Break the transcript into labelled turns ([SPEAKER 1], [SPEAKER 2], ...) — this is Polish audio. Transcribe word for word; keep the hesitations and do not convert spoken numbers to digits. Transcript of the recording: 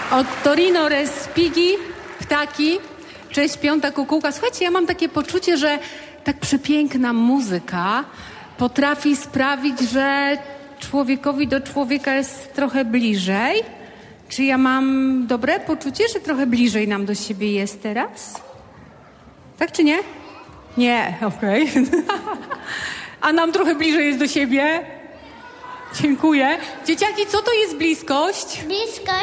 [SPEAKER 1] Od Torino Respighi, Ptaki. Cześć, Piąta Kukułka. Słuchajcie, ja mam takie poczucie, że tak przepiękna muzyka potrafi sprawić, że człowiekowi do człowieka jest trochę bliżej. Czy ja mam dobre poczucie, że trochę bliżej nam do siebie jest teraz? Tak czy nie? Nie, okej. Okay. A nam trochę bliżej jest do siebie? Dziękuję. Dzieciaki, co to jest bliskość?
[SPEAKER 2] Bliskość